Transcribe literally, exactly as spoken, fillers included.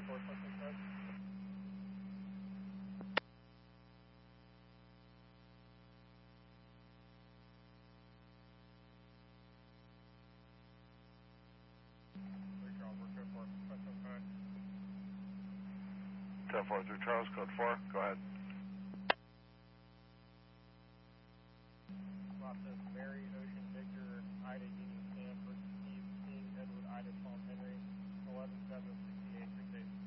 four, Sunset Side. ten four through Charles, code four, go ahead. Process Mary, Ocean, Victor, Ida, Union, Sam, versus Steve, King, Edward, Ida, Paul, Henry, eleven seven, sixty-eight, six eight.